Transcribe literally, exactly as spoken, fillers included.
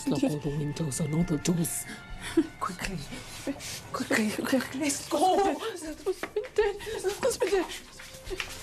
Let's lock all the windows and all the doors. Quickly. Quickly, quickly. Let's go. Husband dead. Husband dead.